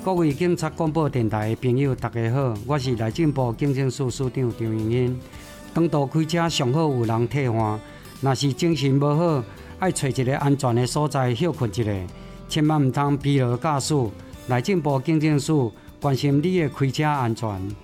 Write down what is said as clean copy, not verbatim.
各位警察广播电台的朋友，大家好，我是内政部警政署署长张荣英。长途开车上好有人替换，若是精神无好，爱找一个安全的所在休困一下，千万唔通疲劳驾驶。内政部警政署关心你的开车安全。